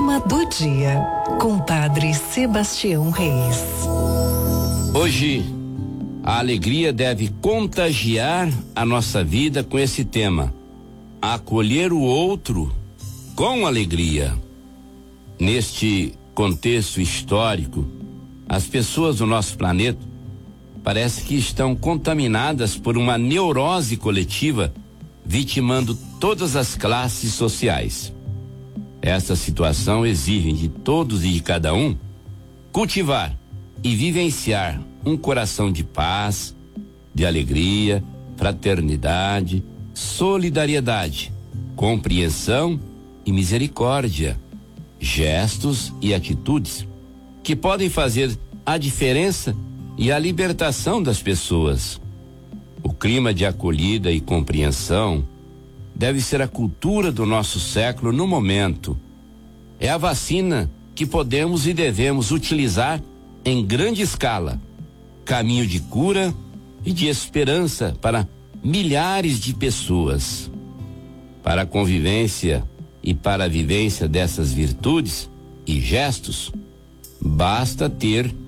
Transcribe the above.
Tema do dia, com Padre Sebastião Reis. Hoje, a alegria deve contagiar a nossa vida com esse tema: acolher o outro com alegria. Neste contexto histórico, as pessoas do nosso planeta parece que estão contaminadas por uma neurose coletiva, vitimando todas as classes sociais. Essa situação exige de todos e de cada um cultivar e vivenciar um coração de paz, de alegria, fraternidade, solidariedade, compreensão e misericórdia, gestos e atitudes que podem fazer a diferença e a libertação das pessoas. O clima de acolhida e compreensão deve ser a cultura do nosso século no momento. É a vacina que podemos e devemos utilizar em grande escala, caminho de cura e de esperança para milhares de pessoas. Para a convivência e para a vivência dessas virtudes e gestos, basta ter